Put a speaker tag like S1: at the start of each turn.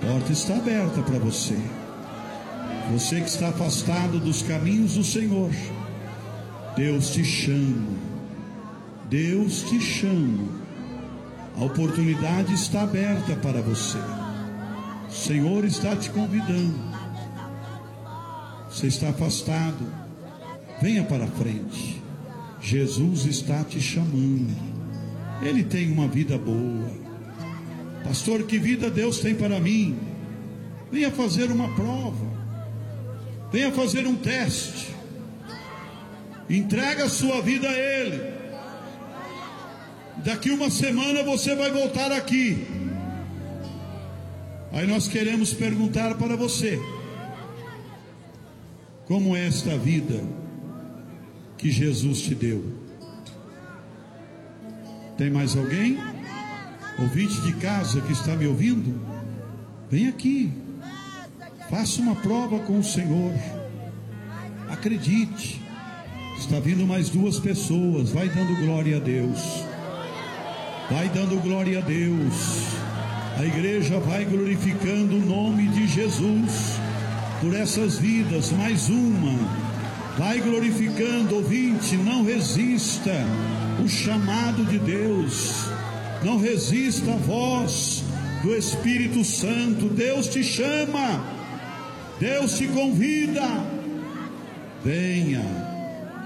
S1: porta está aberta para você. Você que está afastado dos caminhos do Senhor, Deus te chama. Deus te chama. A oportunidade está aberta para você. O Senhor está te convidando. Você está afastado, venha para frente. Jesus está te chamando. Ele tem uma vida boa. Pastor, que vida Deus tem para mim? Venha fazer uma prova. Venha fazer um teste. Entrega a sua vida a Ele. Daqui uma semana você vai voltar aqui. Aí nós queremos perguntar para você: como é esta vida que Jesus te deu? Tem mais alguém? Ouvinte de casa que está me ouvindo? Vem aqui. Faça uma prova com o Senhor. Acredite. Está vindo mais 2 pessoas. Vai dando glória a Deus. Vai dando glória a Deus. A igreja vai glorificando o nome de Jesus por essas vidas. Mais uma. Vai glorificando, ouvinte. Não resista o chamado de Deus. Não resista a voz do Espírito Santo. Deus te chama. Deus te convida. Venha.